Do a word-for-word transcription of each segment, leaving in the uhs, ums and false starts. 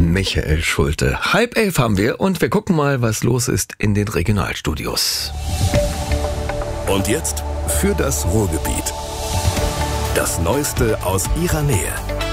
Michael Schulte. Halb elf haben wir und wir gucken mal, was los ist in den Regionalstudios. Und jetzt für das Ruhrgebiet. Das Neueste aus ihrer Nähe.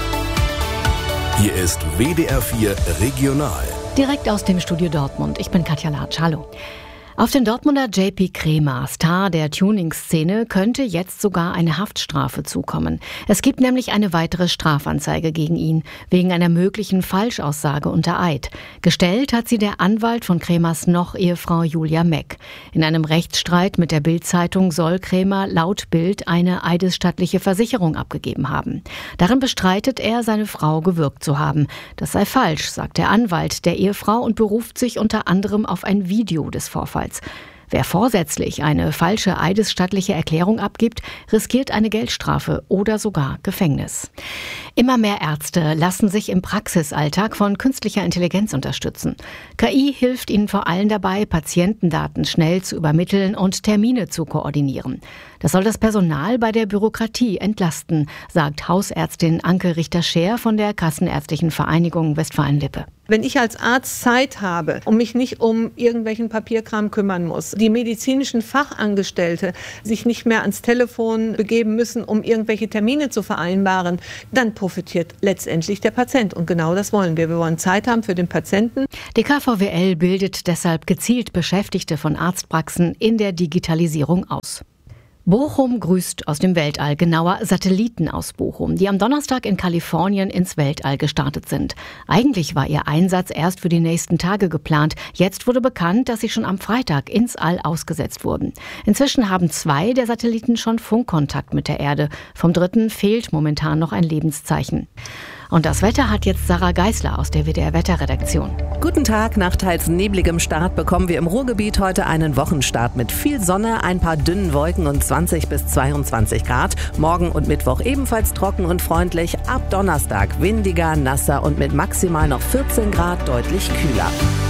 Hier ist W D R vier Regional. Direkt aus dem Studio Dortmund. Ich bin Katja Latsch. Hallo. Auf den Dortmunder J P Krämer, Star der Tuning-Szene, könnte jetzt sogar eine Haftstrafe zukommen. Es gibt nämlich eine weitere Strafanzeige gegen ihn, wegen einer möglichen Falschaussage unter Eid. Gestellt hat sie der Anwalt von Krämers Noch-Ehefrau Julia Meck. In einem Rechtsstreit mit der Bild-Zeitung soll Krämer laut Bild eine eidesstattliche Versicherung abgegeben haben. Darin bestreitet er, seine Frau gewürgt zu haben. Das sei falsch, sagt der Anwalt der Ehefrau und beruft sich unter anderem auf ein Video des Vorfalls. Wer vorsätzlich eine falsche eidesstattliche Erklärung abgibt, riskiert eine Geldstrafe oder sogar Gefängnis. Immer mehr Ärzte lassen sich im Praxisalltag von künstlicher Intelligenz unterstützen. K I hilft ihnen vor allem dabei, Patientendaten schnell zu übermitteln und Termine zu koordinieren. Das soll das Personal bei der Bürokratie entlasten, sagt Hausärztin Anke Richter-Scheer von der Kassenärztlichen Vereinigung Westfalen-Lippe. Wenn ich als Arzt Zeit habe und mich nicht um irgendwelchen Papierkram kümmern muss, die medizinischen Fachangestellte sich nicht mehr ans Telefon begeben müssen, um irgendwelche Termine zu vereinbaren, dann profitiert letztendlich der Patient. Und genau das wollen wir. Wir wollen Zeit haben für den Patienten. Die K V W L bildet deshalb gezielt Beschäftigte von Arztpraxen in der Digitalisierung aus. Bochum grüßt aus dem Weltall, genauer Satelliten aus Bochum, die am Donnerstag in Kalifornien ins Weltall gestartet sind. Eigentlich war ihr Einsatz erst für die nächsten Tage geplant. Jetzt wurde bekannt, dass sie schon am Freitag ins All ausgesetzt wurden. Inzwischen haben zwei der Satelliten schon Funkkontakt mit der Erde. Vom dritten fehlt momentan noch ein Lebenszeichen. Und das Wetter hat jetzt Sarah Geisler aus der W D R-Wetterredaktion. Guten Tag, nach teils nebligem Start bekommen wir im Ruhrgebiet heute einen Wochenstart mit viel Sonne, ein paar dünnen Wolken und zwanzig bis zweiundzwanzig Grad. Morgen und Mittwoch ebenfalls trocken und freundlich. Ab Donnerstag windiger, nasser und mit maximal noch vierzehn Grad deutlich kühler.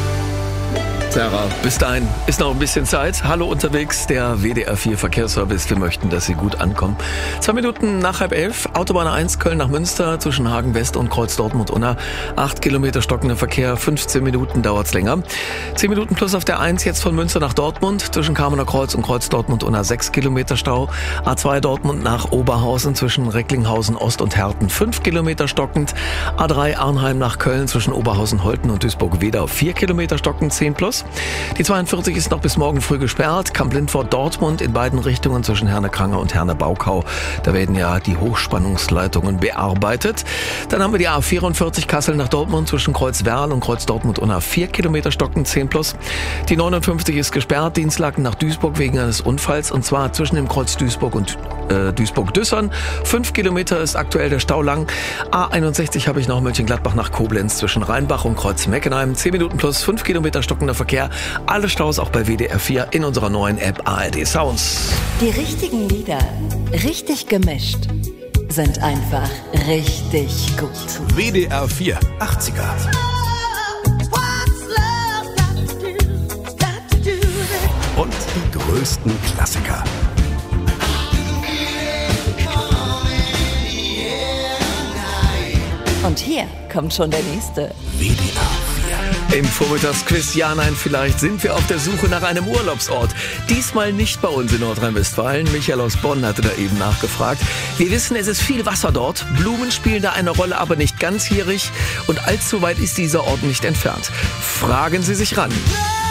Sarah, bis dahin ist noch ein bisschen Zeit. Hallo unterwegs, der W D R vier Verkehrsservice. Wir möchten, dass Sie gut ankommen. Zwei Minuten nach halb elf, Autobahn eins Köln nach Münster zwischen Hagen West und Kreuz Dortmund-Unna. Acht Kilometer stockender Verkehr, fünfzehn Minuten dauert's länger. Zehn Minuten plus auf der eins jetzt von Münster nach Dortmund. Zwischen Kamener Kreuz und Kreuz Dortmund-Unna sechs Kilometer Stau. A zwei Dortmund nach Oberhausen zwischen Recklinghausen Ost und Herten fünf Kilometer stockend. A drei Arnheim nach Köln zwischen Oberhausen-Holten und Duisburg-Wedau vier Kilometer stockend, zehn plus. Die zweiundvierzig ist noch bis morgen früh gesperrt. Kamp-Lindfort Dortmund in beiden Richtungen zwischen Herne-Krange und Herne-Baukau. Da werden ja die Hochspannungsleitungen bearbeitet. Dann haben wir die A vierundvierzig Kassel nach Dortmund zwischen Kreuz-Werl und Kreuz Dortmund-Unna vier Kilometer stockend, zehn plus. Die neunundfünfzig ist gesperrt, Dienstlaken nach Duisburg wegen eines Unfalls und zwar zwischen dem Kreuz Duisburg und äh, Duisburg-Düssern. fünf Kilometer ist aktuell der Stau lang. A einundsechzig habe ich noch Mönchengladbach nach Koblenz zwischen Rheinbach und Kreuz Meckenheim. zehn Minuten plus, fünf Kilometer stockender Verkehr. Alle Staus auch bei W D R vier in unserer neuen App A R D Sounds. Die richtigen Lieder, richtig gemischt, sind einfach richtig gut. W D R vier achtziger. Und die größten Klassiker. Und hier kommt schon der nächste. W D R vier. Im Vormittagsquiz, ja, nein, vielleicht sind wir auf der Suche nach einem Urlaubsort. Diesmal nicht bei uns in Nordrhein-Westfalen. Michael aus Bonn hatte da eben nachgefragt. Wir wissen, es ist viel Wasser dort. Blumen spielen da eine Rolle, aber nicht ganzjährig. Und allzu weit ist dieser Ort nicht entfernt. Fragen Sie sich ran.